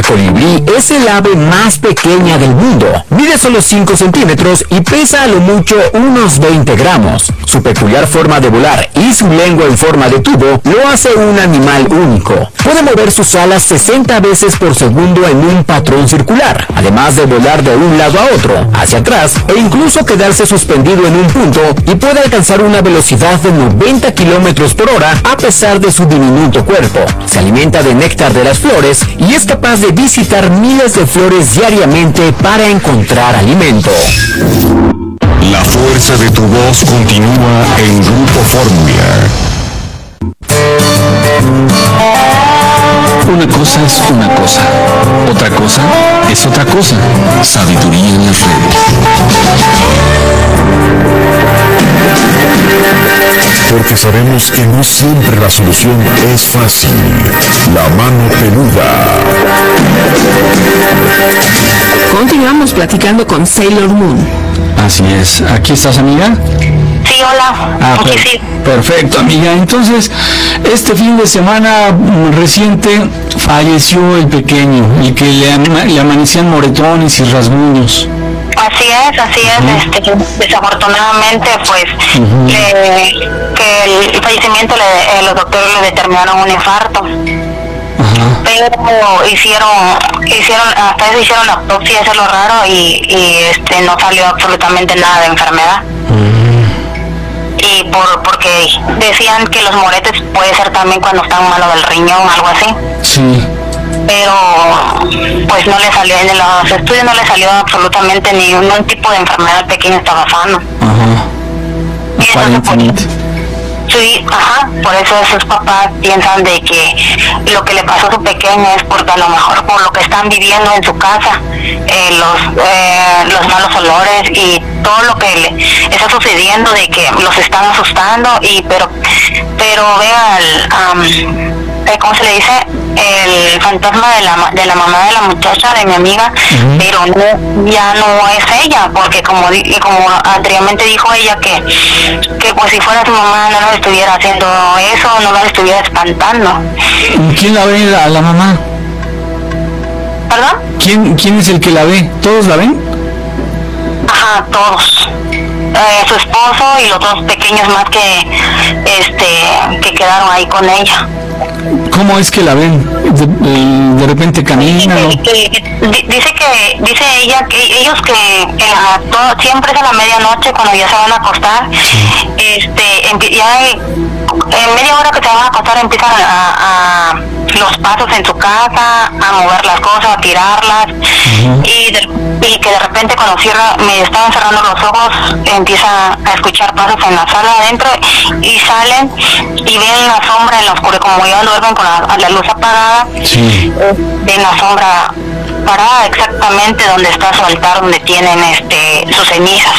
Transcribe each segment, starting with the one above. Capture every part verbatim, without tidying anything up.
colibrí es el ave más pequeña del mundo. Mide solo cinco centímetros y pesa a lo mucho unos veinte gramos. Su peculiar forma de volar y su lengua en forma de tubo lo hace un animal único. Puede mover sus alas sesenta veces por segundo en un patrón circular, además de volar de un lado a otro, hacia atrás, e incluso quedarse suspendido en un punto, y puede alcanzar una velocidad de noventa kilómetros por hora a pesar de su diminuto cuerpo. Se alimenta de néctar de las flores y es capaz de visitar miles de flores diariamente para encontrar alimento. La fuerza de tu voz continúa en Grupo Fórmula. Una cosa es una cosa, otra cosa es otra cosa. Sabiduría en las redes. Porque sabemos que no siempre la solución es fácil. La mano peluda. Continuamos platicando con Sailor Moon. Así es. ¿Aquí estás, amiga? Sí, hola. Ah, Aquí per- sí. Perfecto, amiga. Entonces, este fin de semana mm, reciente falleció el pequeño, el que le, ama- le amanecían moretones y rasguños. Así es, así es. Ujú. Este, desafortunadamente, pues, Ujú. le- que el fallecimiento, le, eh, los doctores le determinaron un infarto. Ajá. Pero hicieron, hicieron, hasta eso hicieron la autopsia, eso es lo raro, y, y este no salió absolutamente nada de enfermedad. Y por porque decían que los moretes puede ser también cuando están malo del riñón, algo así. Sí. Pero pues no le salió, en los estudios no le salió absolutamente ningún tipo de enfermedad. El pequeño estaba sano. Ajá. Y eso se Aparentemente. Sí, ajá, por eso sus papás piensan de que lo que le pasó a su pequeño es porque a lo mejor por lo que están viviendo en su casa, eh, los eh, los malos olores y todo lo que le está sucediendo, de que los están asustando, y pero pero vea el, um, eh, ¿cómo se le dice? El fantasma de la de la mamá de la muchacha, de mi amiga, Uh-huh. pero no, ya no es ella, porque como di- y como anteriormente dijo ella que que pues si fuera su mamá no nos estuviera haciendo eso, no nos estuviera espantando. ¿Quién la ve a la mamá? ¿Perdón? ¿Quién, quién es el que la ve? ¿Todos la ven? Ajá, todos. Eh, su esposo y los dos pequeños más que este que quedaron ahí con ella. ¿Cómo es que la ven? ¿De, de- de repente camina? ¿No? Que- que- di- dice que dice ella que ellos que en la- todo- siempre es a la medianoche cuando ya se van a acostar, este empie- ya en, en media hora que se van a acostar empiezan a, a los pasos en su casa, a mover las cosas, a tirarlas. Ujú. y, de, y que de repente cuando cierra, me estaban cerrando los ojos, empieza a escuchar pasos en la sala adentro, y salen y ven la sombra en la oscuridad, como ya duermen con la, la luz apagada. Sí. Ven la sombra parada exactamente donde está su altar, donde tienen este sus cenizas.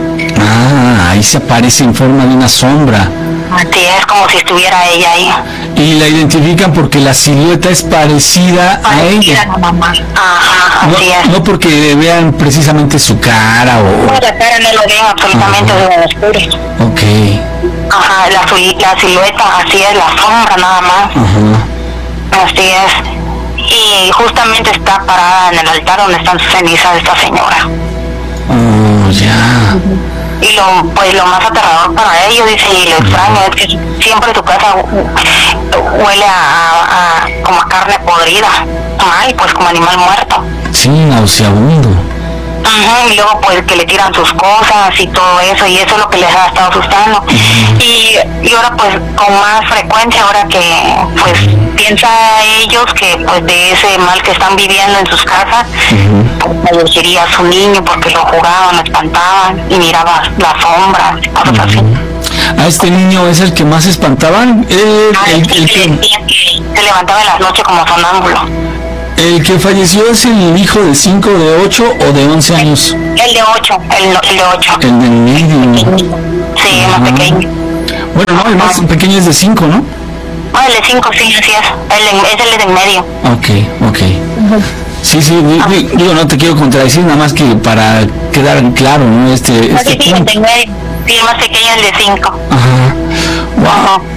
Ah, ahí se aparece en forma de una sombra. Así es, como si estuviera ella ahí. Y la identifican porque la silueta es parecida a Parecida a ella. la mamá. Ajá, así es. No, no porque vean precisamente su cara o... No, la cara no lo ven absolutamente Ajá. desde el oscuro. Ok. Ajá, la, su- la silueta, así es, la sombra nada más. Ajá. Así es. Y justamente está parada en el altar donde están sus cenizas de esta señora. Oh, ya. Y lo, pues lo más aterrador para ellos, dice, y lo extraño es que siempre tu casa hu- huele a, a, a como a carne podrida, mal, pues como animal muerto. Sí, nauseabundo. Ajá, y luego pues que le tiran sus cosas y todo eso, y eso es lo que les ha estado asustando. Y, y ahora pues con más frecuencia, ahora que pues piensa ellos que pues de ese mal que están viviendo en sus casas, pues, fallecería su niño porque lo jugaban, lo espantaban y miraba las sombras, cosas así. ¿A este niño es el que más espantaban? El, Ah, el, es que el se, que, decía que se levantaba en las noches como sonámbulo. el que falleció es el hijo de cinco, de ocho o de once años. El de ocho, el, no- el de ocho. El del medio. Sí, el más Ajá. pequeño. Bueno, no, el más pequeño es de cinco, ¿no? Ah, el de cinco, sí, así es. El de, es el de en medio. Ok, ok. Sí, sí, di- di- digo, no te quiero contradecir, nada más que para quedar claro, ¿no? Este, No, este sí, sí, el punto. de en medio. Sí, el más pequeño es el de cinco. Ajá. Wow.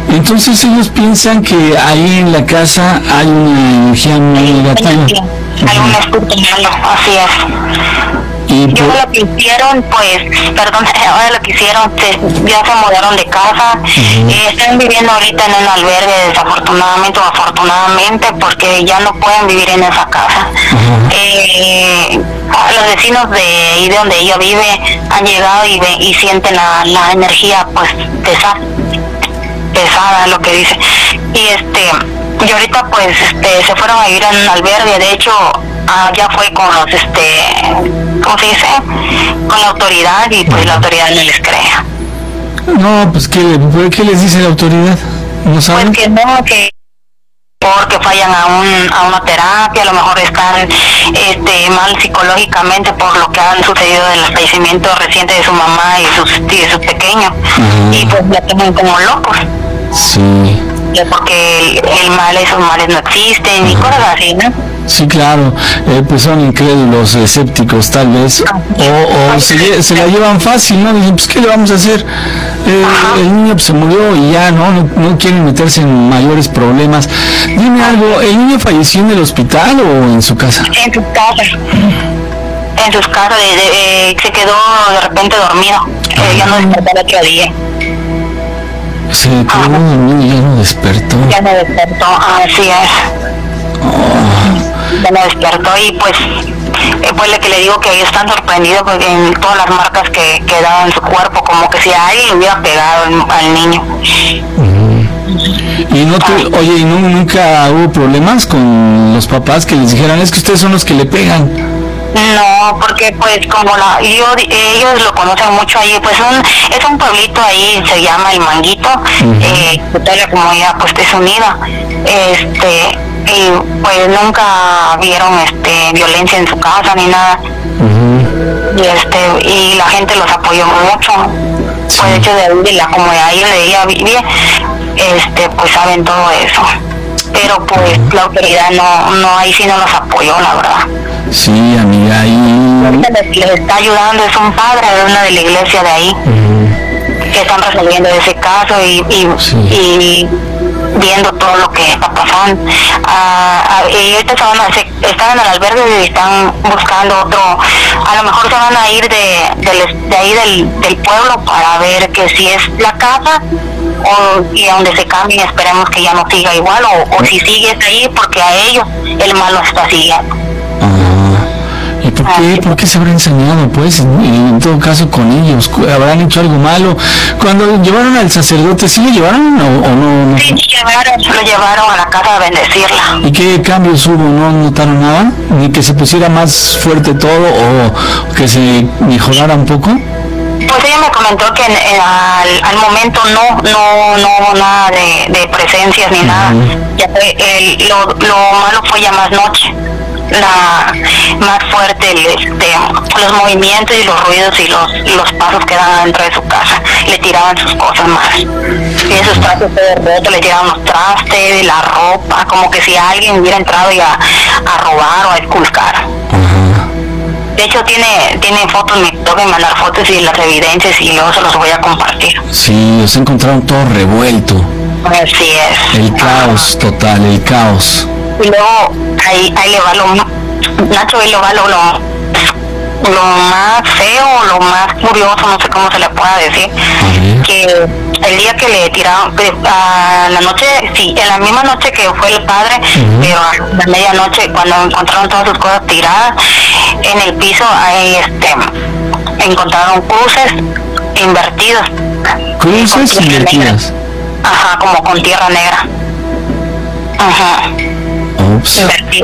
Entonces ellos piensan que ahí en la casa hay una energía muy negativa. Hay un espíritu malo, así es. Y Yo por... lo que hicieron, pues, perdón, ahora lo que hicieron, se, ya se mudaron de casa, uh-huh. eh, están viviendo ahorita en un albergue, desafortunadamente o afortunadamente, porque ya no pueden vivir en esa casa. Uh-huh. eh, los vecinos de ahí de donde ella vive han llegado y, ve, y sienten la, la energía, pues, pesada, pesada, lo que dice. Y este... Y ahorita pues este, se fueron a vivir en un albergue, de hecho ah, ya fue con los, este, ¿cómo se dice? Con la autoridad y pues la autoridad no les cree. No, pues ¿qué, ¿qué les dice la autoridad? ¿No saben? Pues que no, que porque fallan a, un, a una terapia, a lo mejor están este, mal psicológicamente por lo que han sucedido del fallecimiento reciente de su mamá y, sus, y de sus pequeños, uh-huh. y pues la toman como locos. Sí. Porque el, el mal, esos males no existen y cosas así, ¿no? Sí, claro, eh, pues son incrédulos, escépticos tal vez, o, o se, se la llevan fácil, ¿no? Dicen, pues ¿qué le vamos a hacer? Eh, el niño pues, se murió y ya, ¿no? ¿no? No quieren meterse en mayores problemas. Dime algo, ¿el niño falleció en el hospital o en su casa? En su casa. En sus casas, de, de, eh, se quedó de repente dormido, eh, ya no despertó el otro día. Se quedó dormido y ya no despertó. Ya no despertó, así es. Oh. Ya no despertó y pues, eh, pues le que le digo que ellos están sorprendidos porque en todas las marcas que quedaban en su cuerpo, como que si a alguien le hubiera pegado al, al niño. Uh-huh. Y no te, oye, ¿y no, nunca hubo problemas con los papás que les dijeran, es que ustedes son los que le pegan? No, porque pues como la yo, ellos lo conocen mucho ahí, pues un, es un pueblito ahí, se llama El Manguito, uh-huh. eh, que toda la comunidad pues es unida, este, y pues nunca vieron este violencia en su casa ni nada, uh-huh. y este, y la gente los apoyó mucho, sí. Pues de hecho de, de la comunidad ahí de ella vive, este, pues saben todo eso. Pero pues uh-huh. la autoridad no, no, ahí sí no los apoyó, la verdad. Sí, amiga, y... ahorita les, les está ayudando, es un padre de una de la iglesia de ahí, uh-huh. que están resolviendo ese caso y, y, sí. y viendo todo lo que está pasando. Uh, y ahorita se van a, se, están en el albergue y están buscando otro, a lo mejor se van a ir de, de, de ahí del, del pueblo para ver que si es la casa o y a donde se cambien, esperemos que ya no siga igual o, o si sigue ahí porque a ellos el mal lo está siguiendo. ¿Y por qué, por qué se habrá enseñado, pues, en todo caso con ellos? ¿Habrán hecho algo malo? Cuando llevaron al sacerdote, ¿sí lo llevaron o, o no? Sí, llevaron, lo llevaron a la casa a bendecirla. ¿Y qué cambios hubo? ¿No notaron nada? ¿Ni que se pusiera más fuerte todo o que se mejorara un poco? Pues ella me comentó que en, en, al, al momento no, no, no hubo nada de, de presencias ni uh-huh. nada. Ya fue, el, lo, lo malo fue ya más noche. La más fuerte el, este, los movimientos y los ruidos y los, los pasos que daban dentro de su casa, le tiraban sus cosas más y esos trastes todo roto, le tiraban los trastes, la ropa, como que si alguien hubiera entrado ya a robar o a esculcar. Uh-huh. De hecho tiene tiene fotos, me tengo que mandar fotos y las evidencias y luego se los voy a compartir. Sí, los encontraron todo revuelto. Así es. El caos total, el caos. Y luego ahí, ahí le va lo Nacho ahí le va lo, lo lo más feo, lo más curioso, no sé cómo se le pueda decir, uh-huh. que el día que le tiraron a la noche, sí, en la misma noche que fue el padre, uh-huh. pero a la medianoche cuando encontraron todas sus cosas tiradas en el piso, ahí este encontraron cruces invertidos. ¿Cruces invertidas? Ajá, como con tierra negra. Ajá. Ups. Invertido.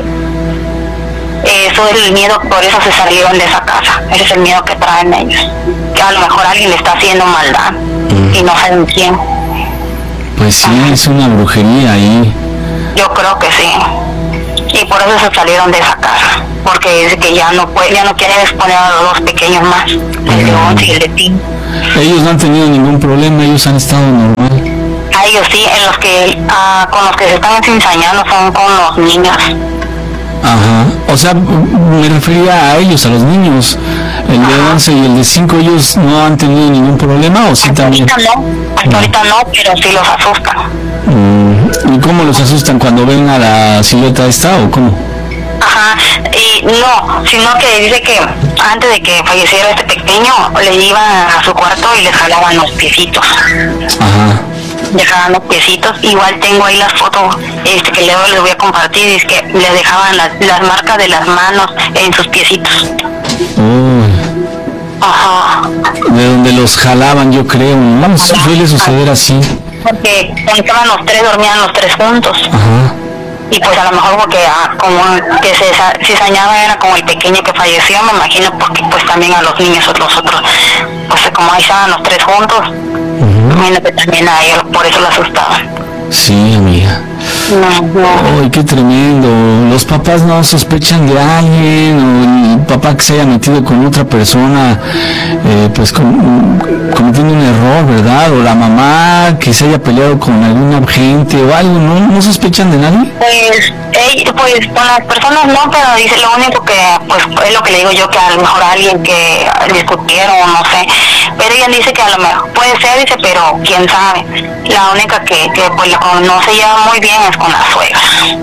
Eso es el miedo, por eso se salieron de esa casa. Ese es el miedo que traen ellos. Que a lo mejor alguien le está haciendo maldad mm. y no saben quién. Pues sí, Ajá. es una brujería ahí. Yo creo que sí. Y por eso se salieron de esa casa. Porque dice que ya no puede, ya no quieren exponer a los dos pequeños más, el de once y el de Tim. Ellos no han tenido ningún problema, ellos han estado normal. A ellos sí, en los que uh, con los que se están ensañando son con los niños. Ajá. O sea, me refería a ellos, a los niños. El de once y el de cinco, ¿ellos no han tenido ningún problema o sí hasta también? ahorita no, hasta ahorita no, pero sí los asustan. Mm. ¿Y cómo los asustan cuando ven a la silueta esta o cómo? Ajá, y no, sino que dice que antes de que falleciera este pequeño, le iban a su cuarto y les jalaban los piecitos. Ajá. Dejaban los piecitos, igual tengo ahí las fotos este, que luego les voy a compartir, es que les dejaban las, las marcas de las manos en sus piecitos. Uy. Ajá. De donde los jalaban, yo creo. Vamos, suele suceder así. Porque cuando estaban los tres, dormían los tres juntos. Ajá. Y pues a lo mejor porque ah, como que se cizañaba era como el pequeño que falleció, me imagino, porque pues también a los niños, los otros, pues como ahí estaban los tres juntos, uh-huh. Imagínate también a ellos, por eso lo asustaban. Sí, amiga. No, no. ¡Ay, qué tremendo! Los papás no sospechan de alguien, o el papá que se haya metido con otra persona, eh, pues com- cometiendo un error, ¿verdad? O la mamá que se haya peleado con alguna gente o algo, ¿no? ¿No sospechan de nadie? Pues, ella, pues con las personas no, pero dice lo único que, pues es lo que le digo yo, que a lo mejor alguien que discutieron o no sé, pero ella dice que a lo mejor puede ser, dice, pero quién sabe. La única que, que pues no se lleva muy bien es con la suegra.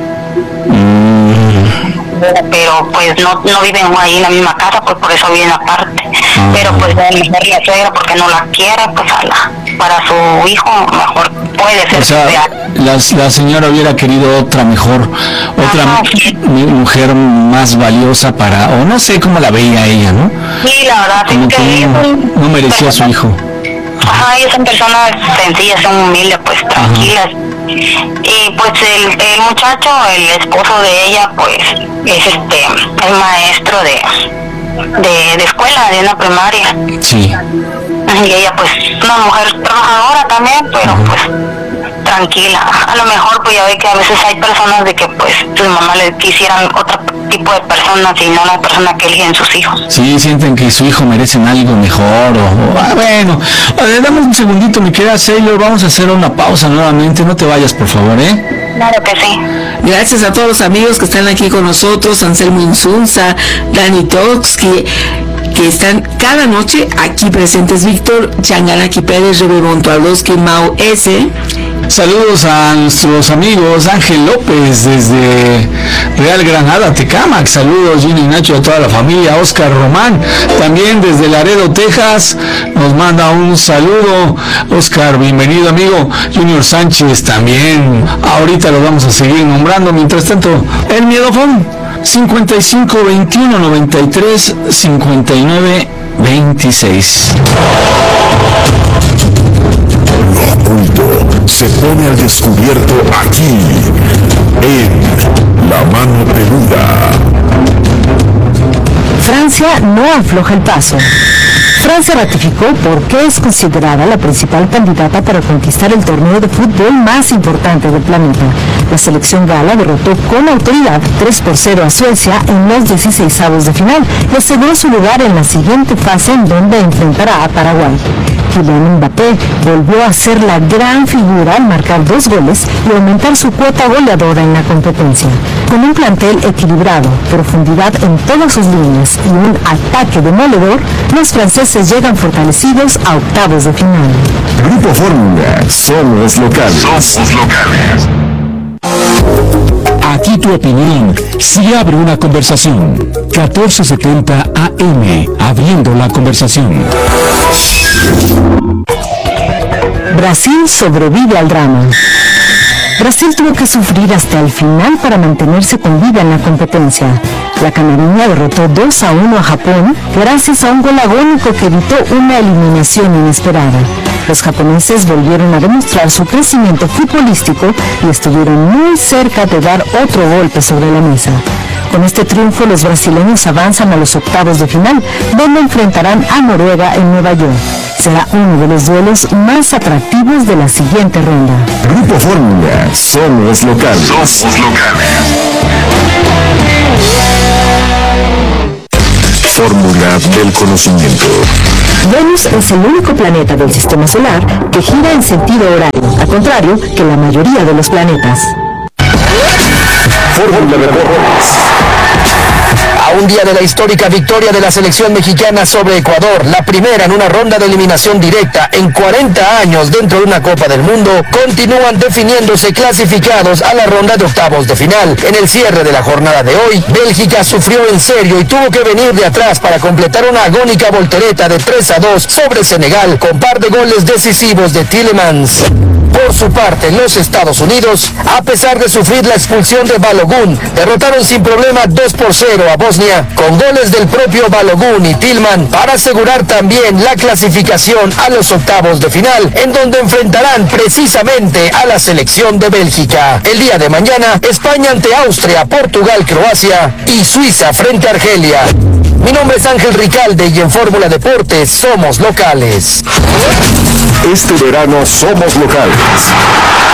Mm. Pero pues no, no viven ahí en la misma casa, pues por eso viven aparte. Uh-huh. Pero pues a lo mejor la suegra, porque no la quiere, pues a la, para su hijo mejor puede ser. O sea, la, la señora hubiera querido otra mejor, otra Ajá, sí. mujer más valiosa para, o no sé cómo la veía ella, ¿no? Sí, la verdad como es que, que no, no merecía a su hijo. Ajá, ellos son personas sencillas, son humildes, pues tranquilas. Ajá. Y pues el, el muchacho, el esposo de ella, pues es este, es maestro de, de, de escuela, de una primaria. Sí. Y ella pues una mujer trabajadora también, pero Ajá. pues tranquila. A lo mejor pues ya ve que a veces hay personas de que pues sus mamás le quisieran otro tipo de personas y no la persona que eligen sus hijos. Sí, sienten que su hijo merecen algo mejor o, o ah, bueno, ver, dame un segundito, mi querida Sailor, vamos a hacer una pausa nuevamente, no te vayas por favor, ¿eh? Claro que sí. Gracias a todos los amigos que están aquí con nosotros, Anselmo Insunza, Dani Toxki, que están cada noche aquí presentes, Víctor Changanaki Pérez, Rebe Montualowski, Mau S. Saludos a nuestros amigos Ángel López desde Real Granada, Tecámac. Saludos Gina y Nacho, a toda la familia. Oscar Román también desde Laredo, Texas, nos manda un saludo. Oscar, bienvenido amigo. Junior Sánchez también, ahorita lo vamos a seguir nombrando. Mientras tanto, el miedofón cincuenta y cinco veintiuno noventa y tres cincuenta y nueve veintiséis. Se pone al descubierto aquí, en La Mano Peluda. Francia no afloja el paso. Francia ratificó por qué es considerada la principal candidata para conquistar el torneo de fútbol más importante del planeta. La selección gala derrotó con autoridad tres por cero a Suecia en los dieciseisavos de final y aseguró su lugar en la siguiente fase, en donde enfrentará a Paraguay. Kylian Mbappé volvió a ser la gran figura al marcar dos goles y aumentar su cuota goleadora en la competencia. Con un plantel equilibrado, profundidad en todas sus líneas y un ataque demoledor, los franceses llegan fortalecidos a octavos de final. Grupo Fórmula, somos locales. Somos locales. Aquí tu opinión, si abre una conversación. catorce setenta A M, abriendo la conversación. Brasil sobrevive al drama. Brasil tuvo que sufrir hasta el final para mantenerse con vida en la competencia. La canarinha derrotó dos a uno a Japón gracias a un gol agónico que evitó una eliminación inesperada. Los japoneses volvieron a demostrar su crecimiento futbolístico y estuvieron muy cerca de dar otro golpe sobre la mesa. Con este triunfo, los brasileños avanzan a los octavos de final, donde enfrentarán a Noruega en Nueva York. Será uno de los duelos más atractivos de la siguiente ronda. Grupo Fórmula, somos locales. Somos locales. Fórmula del conocimiento. Venus es el único planeta del sistema solar que gira en sentido horario, al contrario que la mayoría de los planetas. Fórmula de Deportes. un día de la histórica victoria de la selección mexicana sobre Ecuador, la primera en una ronda de eliminación directa en cuarenta años dentro de una Copa del Mundo, continúan definiéndose clasificados a la ronda de octavos de final. En el cierre de la jornada de hoy, Bélgica sufrió en serio y tuvo que venir de atrás para completar una agónica voltereta de tres a dos sobre Senegal, con par de goles decisivos de Tielemans. Por su parte, los Estados Unidos, a pesar de sufrir la expulsión de Balogun, derrotaron sin problema dos por cero a Bosnia, con goles del propio Balogun y Tillman, para asegurar también la clasificación a los octavos de final, en donde enfrentarán precisamente a la selección de Bélgica. El día de mañana, España ante Austria, Portugal, Croacia y Suiza frente a Argelia. Mi nombre es Ángel Ricalde y en Fórmula Deportes somos locales. Este verano somos locales.